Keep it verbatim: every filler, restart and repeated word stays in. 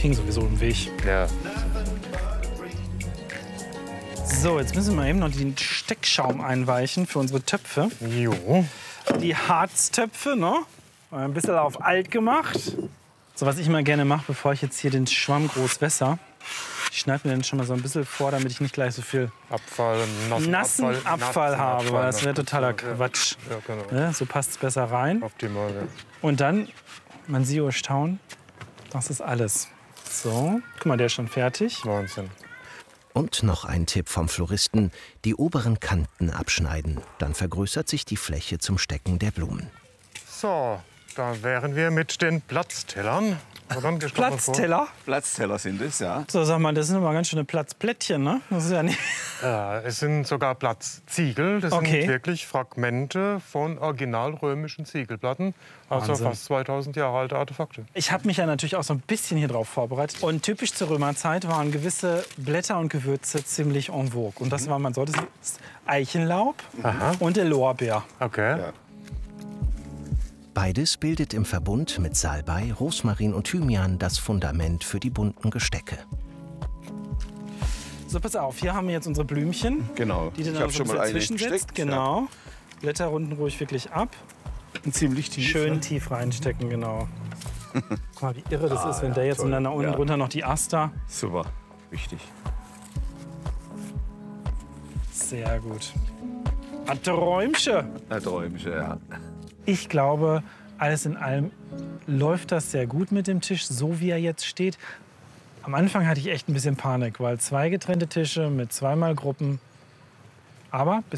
hing sowieso im Weg. Ja. So, jetzt müssen wir eben noch den Steckschaum einweichen für unsere Töpfe. Jo. Die Harztöpfe, ne? Ein bisschen auf alt gemacht. So, was ich immer gerne mache, bevor ich jetzt hier den Schwamm groß wässer, ich schneide mir den schon mal so ein bisschen vor, damit ich nicht gleich so viel Abfall, nassen, nassen Abfall, Abfall nassen habe, Abfall, weil das wäre totaler ja. Quatsch. Ja, genau. Ne? So passt es besser rein. Optimal, ja. Und dann, man sieht euch staunen, das ist alles. So, guck mal, der ist schon fertig. Wahnsinn. Und noch ein Tipp vom Floristen, die oberen Kanten abschneiden. Dann vergrößert sich die Fläche zum Stecken der Blumen. So, da wären wir mit den Platztellern. Platzteller? Platzteller sind es, ja. So, sag mal, das sind immer ganz schöne Platzplättchen, ne? Das ist ja nicht... Ja, es sind sogar Platzziegel. Das Okay. sind wirklich Fragmente von originalrömischen Ziegelplatten. Also Wahnsinn. fast zweitausend Jahre alte Artefakte. Ich habe mich ja natürlich auch so ein bisschen hier drauf vorbereitet. Und typisch zur Römerzeit waren gewisse Blätter und Gewürze ziemlich en vogue. Und das war, man sollte das Eichenlaub Aha. und der Lorbeer. Okay. Ja. Beides bildet im Verbund mit Salbei, Rosmarin und Thymian das Fundament für die bunten Gestecke. So, pass auf, hier haben wir jetzt unsere Blümchen, Genau. die du Ich dann habe so schon ein mal bisschen eine zwischensetzt. gesteckt. Genau. Blätter runden ruhig wirklich ab. Ja. Ziemlich tief. Schön ne? tief reinstecken, genau. Guck mal, wie irre das ist, wenn ja, der jetzt toll. und dann da unten Ja. drunter noch die Aster. Super. Wichtig. Sehr gut. Ein Träumchen. Ein Träumchen, ja. Ich glaube, alles in allem läuft das sehr gut mit dem Tisch, so wie er jetzt steht. Am Anfang hatte ich echt ein bisschen Panik, weil zwei getrennte Tische mit zweimal Gruppen. Aber bis